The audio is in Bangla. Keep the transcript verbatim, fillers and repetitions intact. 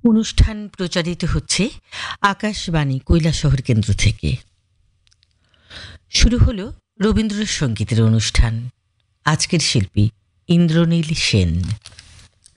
অনুষ্ঠান প্রচারিত হচ্ছে আকাশবাণী কৈলাসহর কেন্দ্র থেকে। শুরু হলো রবীন্দ্রসঙ্গীতের অনুষ্ঠান। আজকের শিল্পী ইন্দ্রনীল সেন।